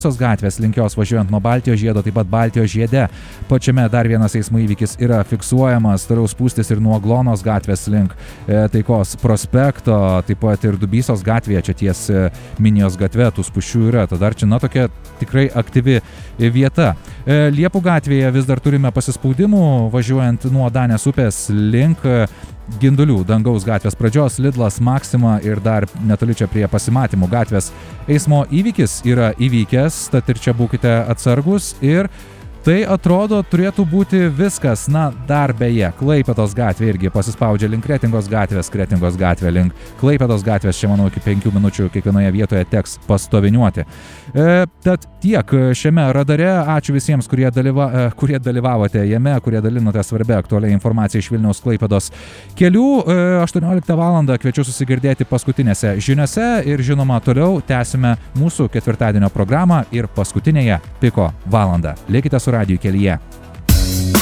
gatvės link jos važiuojant nuo Baltijos žiedo, taip pat Baltijos žiede. Pačiame dar vienas eismo įvykis yra fiksuojamas, toliau spūstis ir nuo Aglonos gatvės link Taikos prospekto, taip pat ir Dubysos gatvėje, čia ties Minijos gatve, tų spūsčių yra. Tada čia tokia tikrai aktyvi vieta. Liepų gatvėje vis dar turime pasispaudimų, važiuojant nuo Danės upės link Gindulių dangaus gatvės pradžios, Lidlas, Maxima ir dar netoli čia prie Pasimatymų gatvės. Eismo įvykis yra įvykęs, tad ir čia būkite atsargus ir tai atrodo turėtų būti viskas. Na, dar beje, Klaipėdos gatvė irgi pasispaudžia link Kretingos gatvė link Klaipėdos gatvės, čia manau iki 5 minučių kiekvienoje vietoje teks pastoviniuoti. Tad tiek šiame radare, ačiū visiems, kurie dalyvavote jame, kurie dalinote svarbia aktualią informaciją iš Vilniaus Klaipėdos kelių. 18 val. Kviečiu susigirdėti paskutinėse žiniose ir žinoma toliau tęsime mūsų ketvirtadienio programą ir paskutinėje piko valandą. Likite su radiju kelyje.